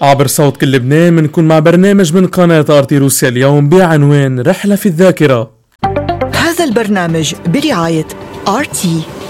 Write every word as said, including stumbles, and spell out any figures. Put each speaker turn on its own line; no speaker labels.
عبر صوت كل لبنان منكون مع برنامج من قناة آرتي روسيا اليوم بعنوان رحلة في الذاكرة.
هذا البرنامج برعاية آر تي.